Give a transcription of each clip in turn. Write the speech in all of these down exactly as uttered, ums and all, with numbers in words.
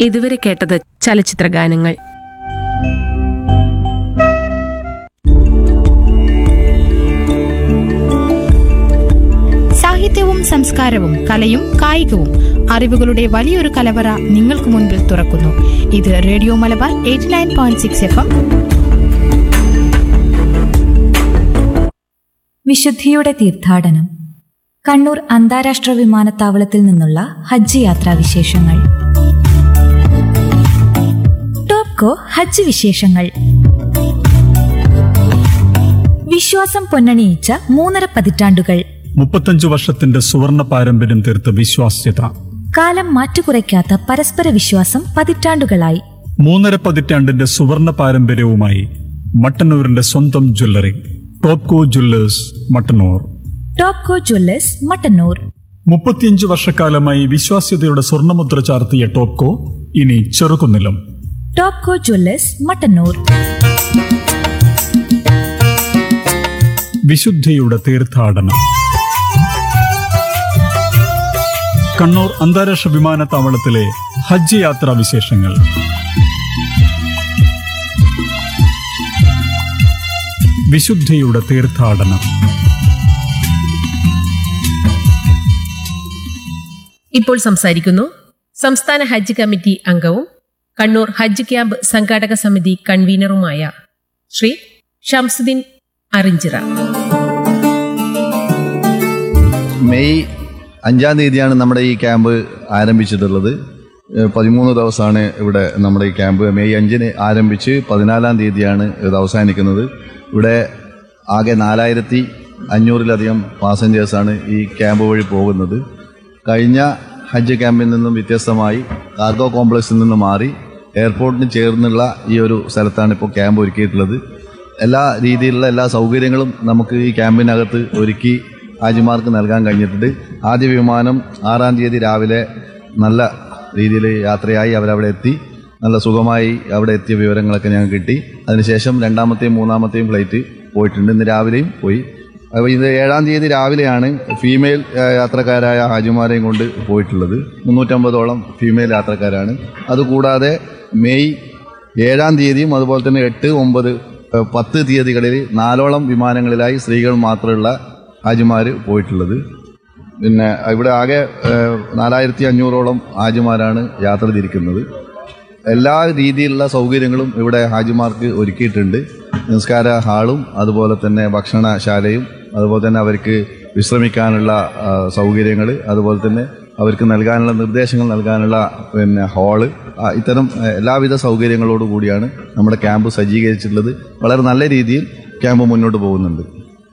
ഇതുവരെ കേട്ടത് ചലച്ചിത്ര ഗാനങ്ങൾ. സാഹിത്യവും സംസ്കാരവും കലയും കായികവും അറിവുകളുടെ വലിയൊരു കലവറ നിങ്ങൾക്ക് മുൻപിൽ തുറക്കുന്നു. ഇത് radio Malabar eighty nine point six F M. വിശുദ്ധിയുടെ തീർത്ഥാടനം. കണ്ണൂർ അന്താരാഷ്ട്ര വിമാനത്താവളത്തിൽ നിന്നുള്ള ഹജ്ജ് യാത്രാ വിശേഷങ്ങൾ. ടോപ്കോ ഹജ്ജ് വിശേഷങ്ങൾ. വിശ്വാസം പൊന്നണിയിച്ച മൂന്നര പതിറ്റാണ്ടുകൾ. മുപ്പത്തഞ്ചു വർഷത്തിന്റെ സുവർണ പാരമ്പര്യം തീർത്ത വിശ്വാസ്യത. കാലം മാറ്റുകുറയ്ക്കാത്ത പരസ്പര വിശ്വാസം പതിറ്റാണ്ടുകളായി. മൂന്നര പതിറ്റാണ്ടിന്റെ സുവർണ പാരമ്പര്യവുമായി മട്ടന്നൂരിന്റെ സ്വന്തം jewellery Topco Jewellers Mattannur. Topco Jewellers Mattannur. മുപ്പത്തിയഞ്ചു വർഷക്കാലമായി വിശ്വാസ്യതയുടെ സ്വർണ്ണമുദ്ര ചാർത്തിയ ടോപ്കോ ഇനി ചെറുകുന്നിലും. ടോപ്കോ ജ്വല്ലേഴ്സ് മട്ടന്നൂർ. വിശുദ്ധിയുടെ തീർത്ഥാടനം. കണ്ണൂർ അന്താരാഷ്ട്ര വിമാനത്താവളത്തിലെ ഹജ്ജ് യാത്രാ വിശേഷങ്ങൾ. വിശുദ്ധിയുടെ തീർത്ഥാടനം. ഇപ്പോൾ സംസാരിക്കുന്നു സംസ്ഥാന ഹജ്ജ് കമ്മിറ്റി അംഗവും കണ്ണൂർ ഹജ്ജ് ക്യാമ്പ് സംഘാടക സമിതി കൺവീനറുമായ ശ്രീ ഷംസുദ്ദീൻ അറിഞ്ചിറ. മെയ് അഞ്ചാം തീയതിയാണ് നമ്മുടെ ഈ ക്യാമ്പ് ആരംഭിച്ചിട്ടുള്ളത്. പതിമൂന്ന് ദിവസമാണ് ഇവിടെ നമ്മുടെ ഈ ക്യാമ്പ്. മെയ് അഞ്ചിന് ആരംഭിച്ച് പതിനാലാം തീയതിയാണ് ഇത് അവസാനിക്കുന്നത്. ഇവിടെ ആകെ നാലായിരത്തി അഞ്ഞൂറിലധികം പാസഞ്ചേഴ്സാണ് ഈ ക്യാമ്പ് വഴി പോകുന്നത്. കഴിഞ്ഞ ഹജ്ജ് ക്യാമ്പിൽ നിന്നും വ്യത്യസ്തമായി കാർഗോ കോംപ്ലക്സിൽ നിന്ന് മാറി എയർപോർട്ടിന് ചേർന്നുള്ള ഈ ഒരു സ്ഥലത്താണ് ഇപ്പോൾ ക്യാമ്പ് ഒരുക്കിയിട്ടുള്ളത്. എല്ലാ രീതിയിലുള്ള എല്ലാ സൗകര്യങ്ങളും നമുക്ക് ഈ ക്യാമ്പിനകത്ത് ഒരുക്കി ഹാജിമാർക്ക് നൽകാൻ കഴിഞ്ഞിട്ടുണ്ട്. ആദ്യ വിമാനം ആറാം തീയതി രാവിലെ നല്ല രീതിയിൽ യാത്രയായി അവരവിടെ എത്തി. നല്ല സുഖമായി അവിടെ എത്തിയ വിവരങ്ങളൊക്കെ ഞങ്ങൾക്ക് കിട്ടി. അതിനുശേഷം രണ്ടാമത്തെയും മൂന്നാമത്തെയും ഫ്ലൈറ്റ് പോയിട്ടുണ്ട്. ഇന്ന് രാവിലെയും പോയി. അപ്പോൾ ഇത് ഏഴാം തീയതി രാവിലെയാണ് ഫീമെയിൽ യാത്രക്കാരായ ഹാജിമാരെയും കൊണ്ട് പോയിട്ടുള്ളത്. മുന്നൂറ്റമ്പതോളം ഫീമെയിൽ യാത്രക്കാരാണ്. അതുകൂടാതെ മെയ് ഏഴാം തീയതിയും അതുപോലെ തന്നെ എട്ട് ഒമ്പത് പത്ത് തീയതികളിൽ നാലോളം വിമാനങ്ങളിലായി സ്ത്രീകൾ മാത്രമുള്ള ഹാജിമാർ പോയിട്ടുള്ളത്. പിന്നെ ഇവിടെ ആകെ നാലായിരത്തി അഞ്ഞൂറോളം ഹാജിമാരാണ് യാത്ര തിരിക്കുന്നത്. എല്ലാ രീതിയിലുള്ള സൗകര്യങ്ങളും ഇവിടെ ഹാജിമാർക്ക് ഒരുക്കിയിട്ടുണ്ട്. നിസ്കാര ഹാളും അതുപോലെ തന്നെ ഭക്ഷണശാലയും അതുപോലെ തന്നെ അവർക്ക് വിശ്രമിക്കാനുള്ള സൗകര്യങ്ങൾ, അതുപോലെ തന്നെ അവർക്ക് നൽകാനുള്ള നിർദ്ദേശങ്ങൾ നൽകാനുള്ള പിന്നെ ഹാള്, ഇത്തരം എല്ലാവിധ സൗകര്യങ്ങളോടു കൂടിയാണ് നമ്മുടെ ക്യാമ്പ് സജ്ജീകരിച്ചിട്ടുള്ളത്. വളരെ നല്ല രീതിയിൽ ക്യാമ്പ് മുന്നോട്ട് പോകുന്നുണ്ട്.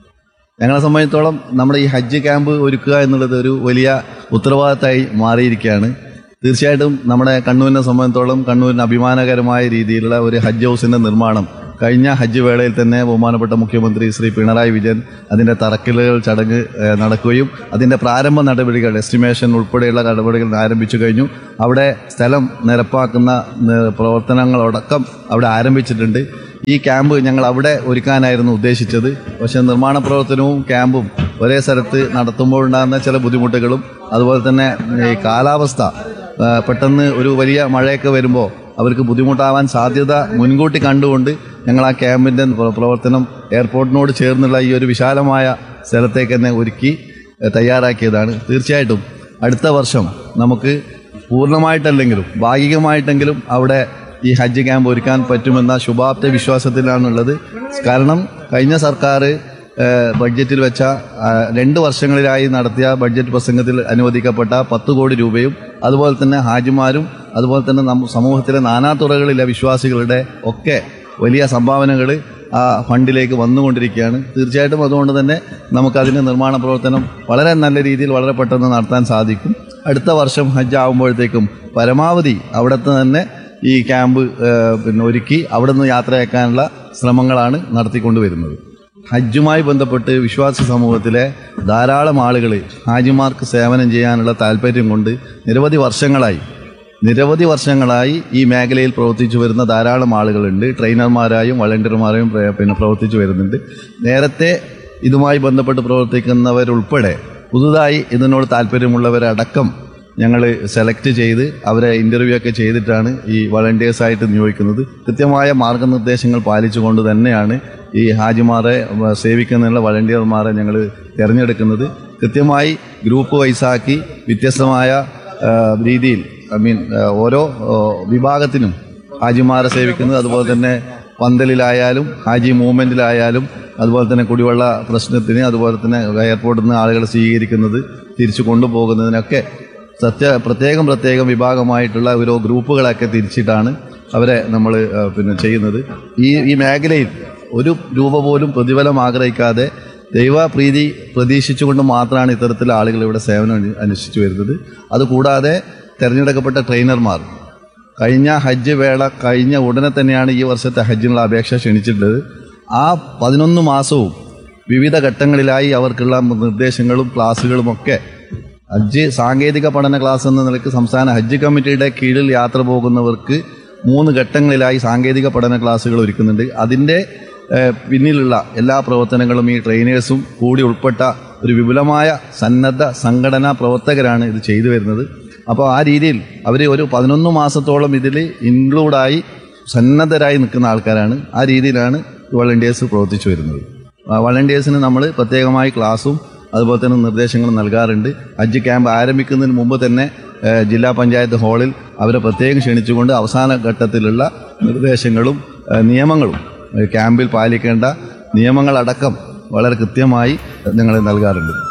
ഞങ്ങളെ സംബന്ധിച്ചിടത്തോളം നമ്മുടെ ഈ ഹജ്ജ് ക്യാമ്പ് ഒരുക്കുക എന്നുള്ളത് ഒരു വലിയ ഉത്തരവാദിത്തമായി മാറിയിരിക്കുകയാണ്. തീർച്ചയായിട്ടും നമ്മുടെ കണ്ണൂരിനെ സംബന്ധിച്ചിടത്തോളം കണ്ണൂരിന് അഭിമാനകരമായ രീതിയിലുള്ള ഒരു ഹജ്ജ് ഹൗസിൻ്റെ നിർമ്മാണം കഴിഞ്ഞ ഹജ്ജ് വേളയിൽ തന്നെ ബഹുമാനപ്പെട്ട മുഖ്യമന്ത്രി ശ്രീ പിണറായി വിജയൻ അതിൻ്റെ തറക്കല്ലുകൾ ചടങ്ങ് നടക്കുകയും അതിൻ്റെ പ്രാരംഭ നടപടികൾ എസ്റ്റിമേഷൻ ഉൾപ്പെടെയുള്ള നടപടികൾ ആരംഭിച്ചു കഴിഞ്ഞു. അവിടെ സ്ഥലം നിരപ്പാക്കുന്ന പ്രവർത്തനങ്ങളടക്കം അവിടെ ആരംഭിച്ചിട്ടുണ്ട്. ഈ ക്യാമ്പ് ഞങ്ങൾ അവിടെ ഒരുക്കാനായിരുന്നു ഉദ്ദേശിച്ചത്. പക്ഷേ നിർമ്മാണ പ്രവർത്തനവും ക്യാമ്പും ഒരേ സ്ഥലത്ത് നടത്തുമ്പോഴുണ്ടാകുന്ന ചില ബുദ്ധിമുട്ടുകളും അതുപോലെ തന്നെ ഈ കാലാവസ്ഥ പെട്ടെന്ന് ഒരു വലിയ മഴയൊക്കെ വരുമ്പോൾ അവർക്ക് ബുദ്ധിമുട്ടാവാൻ സാധ്യത മുൻകൂട്ടി കണ്ടുകൊണ്ട് ഞങ്ങൾ ആ ക്യാമ്പിൻ്റെ പ്രവർത്തനം എയർപോർട്ടിനോട് ചേർന്നുള്ള ഈ ഒരു വിശാലമായ സ്ഥലത്തേക്ക് തന്നെ ഒരുക്കി തയ്യാറാക്കിയതാണ്. തീർച്ചയായിട്ടും അടുത്ത വർഷം നമുക്ക് പൂർണ്ണമായിട്ടല്ലെങ്കിലും ഭാഗികമായിട്ടെങ്കിലും അവിടെ ഈ ഹജ്ജ് ക്യാമ്പ് ഒരുക്കാൻ പറ്റുമെന്ന ശുഭാപ്ത വിശ്വാസത്തിലാണുള്ളത്. കാരണം കഴിഞ്ഞ സർക്കാർ ബഡ്ജറ്റിൽ വെച്ച രണ്ട് വർഷങ്ങളിലായി നടത്തിയ ബഡ്ജറ്റ് പ്രസംഗത്തിൽ അനുവദിക്കപ്പെട്ട പത്ത് കോടി രൂപയും അതുപോലെ തന്നെ ഹാജിമാരും അതുപോലെ തന്നെ സമൂഹത്തിലെ നാനാതുറകളിലെ വിശ്വാസികളുടെ ഒക്കെ വലിയ സംഭാവനകൾ ആ ഫണ്ടിലേക്ക് വന്നുകൊണ്ടിരിക്കുകയാണ്. തീർച്ചയായിട്ടും അതുകൊണ്ട് തന്നെ നമുക്കതിൻ്റെ നിർമ്മാണ പ്രവർത്തനം വളരെ നല്ല രീതിയിൽ വളരെ പെട്ടെന്ന് നടത്താൻ സാധിക്കും. അടുത്ത വർഷം ഹജ്ജ് ആകുമ്പോഴത്തേക്കും പരമാവധി അവിടുത്തെ തന്നെ ഈ ക്യാമ്പ് പിന്നെ ഒരുക്കി അവിടെ നിന്ന് യാത്രയാക്കാനുള്ള ശ്രമങ്ങളാണ് നടത്തിക്കൊണ്ടുവരുന്നത്. ഹജ്ജുമായി ബന്ധപ്പെട്ട് വിശ്വാസി സമൂഹത്തിലെ ധാരാളം ആളുകൾ ഹാജിമാർക്ക് സേവനം ചെയ്യാനുള്ള താല്പര്യം കൊണ്ട് നിരവധി വർഷങ്ങളായി നിരവധി വർഷങ്ങളായി ഈ മേഖലയിൽ പ്രവർത്തിച്ചു വരുന്ന ധാരാളം ആളുകളുണ്ട്. ട്രെയിനർമാരായും വളണ്ടിയർമാരായും പിന്നെ പ്രവർത്തിച്ചു വരുന്നുണ്ട്. നേരത്തെ ഇതുമായി ബന്ധപ്പെട്ട് പ്രവർത്തിക്കുന്നവരുൾപ്പെടെ പുതുതായി ഇതിനോട് താല്പര്യമുള്ളവരടക്കം ഞങ്ങൾ സെലക്ട് ചെയ്ത് അവരെ ഇൻ്റർവ്യൂ ഒക്കെ ചെയ്തിട്ടാണ് ഈ വളണ്ടിയേഴ്സായിട്ട് നിയോഗിക്കുന്നത്. കൃത്യമായ മാർഗനിർദ്ദേശങ്ങൾ പാലിച്ചുകൊണ്ട് തന്നെയാണ് ഈ ഹാജിമാരെ സേവിക്കുന്നതിനുള്ള വളണ്ടിയർമാരെ ഞങ്ങൾ തിരഞ്ഞെടുക്കുന്നത്. കൃത്യമായി ഗ്രൂപ്പ് വൈസാക്കി വ്യത്യസ്തമായ രീതിയിൽ ഐ മീൻ ഓരോ വിഭാഗത്തിനും ഹാജിമാരെ സേവിക്കുന്നത്, അതുപോലെ തന്നെ പന്തലിലായാലും ഹാജി മൂവ്മെൻറ്റിലായാലും, അതുപോലെ തന്നെ കുടിവെള്ള പ്രശ്നത്തിന്, അതുപോലെ തന്നെ എയർപോർട്ടിൽ നിന്ന് ആളുകളെ സ്വീകരിക്കുന്നത്, തിരിച്ചു കൊണ്ടുപോകുന്നതിനൊക്കെ സത്യ പ്രത്യേകം പ്രത്യേകം വിഭാഗമായിട്ടുള്ള ഓരോ ഗ്രൂപ്പുകളൊക്കെ തിരിച്ചിട്ടാണ് അവരെ നമ്മൾ പിന്നെ ചെയ്യുന്നത്. ഈ ഈ മേഖലയിൽ ഒരു രൂപ പോലും പ്രതിഫലം ആഗ്രഹിക്കാതെ ദൈവപ്രീതി പ്രതീക്ഷിച്ചുകൊണ്ട് മാത്രമാണ് ഇത്തരത്തിലുള്ള ആളുകൾ ഇവിടെ സേവനം അനുഷ്ഠിച്ചു വരുന്നത്. അതുകൂടാതെ തിരഞ്ഞെടുക്കപ്പെട്ട ട്രെയിനർമാർ കഴിഞ്ഞ ഹജ്ജ് വേള കഴിഞ്ഞ ഉടനെ തന്നെയാണ് ഈ വർഷത്തെ ഹജ്ജിനുള്ള അപേക്ഷ ക്ഷണിച്ചിട്ടുള്ളത്. ആ പതിനൊന്ന് മാസവും വിവിധ ഘട്ടങ്ങളിലായി അവർക്കുള്ള നിർദ്ദേശങ്ങളും ക്ലാസ്സുകളുമൊക്കെ ഹജ്ജ് സാങ്കേതിക പഠന ക്ലാസ് എന്ന നിലയ്ക്ക് സംസ്ഥാന ഹജ്ജ് കമ്മിറ്റിയുടെ കീഴിൽ യാത്ര പോകുന്നവർക്ക് മൂന്ന് ഘട്ടങ്ങളിലായി സാങ്കേതിക പഠന ക്ലാസ്സുകൾ ഒരുക്കുന്നുണ്ട്. അതിൻ്റെ പിന്നിലുള്ള എല്ലാ പ്രവർത്തനങ്ങളും ഈ ട്രെയിനേഴ്സും കൂടി ഉൾപ്പെട്ട ഒരു വിപുലമായ സന്നദ്ധ സംഘടനാ പ്രവർത്തകരാണ് ഇത് ചെയ്തു വരുന്നത്. അപ്പോൾ ആ രീതിയിൽ അവർ ഒരു പതിനൊന്ന് മാസത്തോളം ഇതിൽ ഇൻക്ലൂഡായി സന്നദ്ധരായി നിൽക്കുന്ന ആൾക്കാരാണ്. ആ രീതിയിലാണ് വളണ്ടിയേഴ്സ് പ്രവർത്തിച്ചു വരുന്നത്. വളണ്ടിയേഴ്സിന് നമ്മൾ പ്രത്യേകമായി ക്ലാസ്സും അതുപോലെ തന്നെ നിർദ്ദേശങ്ങളും നൽകാറുണ്ട്. ഹജ്ജ് ക്യാമ്പ് ആരംഭിക്കുന്നതിന് മുമ്പ് തന്നെ ജില്ലാ പഞ്ചായത്ത് ഹാളിൽ അവരെ പ്രത്യേകം ക്ഷണിച്ചുകൊണ്ട് അവസാന ഘട്ടത്തിലുള്ള നിർദ്ദേശങ്ങളും നിയമങ്ങളും ക്യാമ്പിൽ പാലിക്കേണ്ട നിയമങ്ങളടക്കം വളരെ കൃത്യമായി ഞങ്ങൾ നൽകാറുണ്ട്.